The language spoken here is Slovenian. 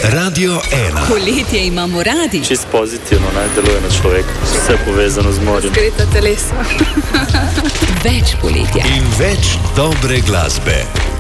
Radio 1. Poletje imamo radi. Čist pozitivno naj deluje na človeka. Vse povezano z morjem. Greta telesa. Več poletja. In več dobre glasbe.